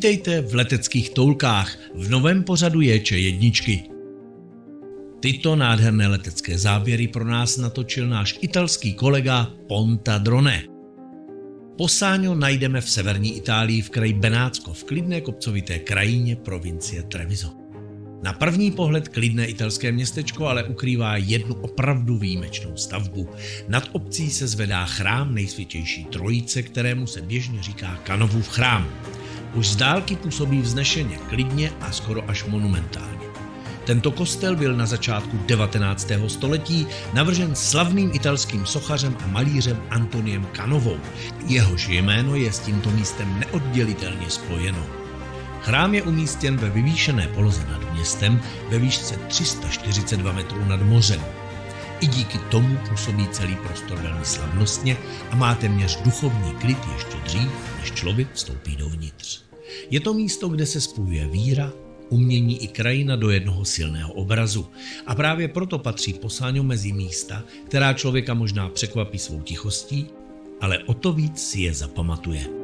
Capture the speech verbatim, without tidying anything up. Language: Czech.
Vítejte v Leteckých toulkách v novém pořadu J Č jedničky. Tyto nádherné letecké záběry pro nás natočil náš italský kolega Ponta Drone. Possáňo najdeme v severní Itálii v kraji Benátsko v klidné kopcovité krajině provincie Treviso. Na první pohled klidné italské městečko ale ukrývá jednu opravdu výjimečnou stavbu. Nad obcí se zvedá chrám Nejsvětější Trojice, kterému se běžně říká Canovův chrám. Už z dálky působí vznešeně, klidně a skoro až monumentálně. Tento kostel byl na začátku devatenáctého století navržen slavným italským sochařem a malířem Antoniem Canovou. Jehož jméno je s tímto místem neoddělitelně spojeno. Chrám je umístěn ve vyvýšené poloze nad městem ve výšce tři sta čtyřicet dva metrů nad mořem. I díky tomu působí celý prostor velmi slavnostně a má téměř duchovní klid ještě dřív, než člověk vstoupí dovnitř. Je to místo, kde se spojuje víra, umění i krajina do jednoho silného obrazu. A právě proto patří Possáňo mezi místa, která člověka možná překvapí svou tichostí, ale o to víc si je zapamatuje.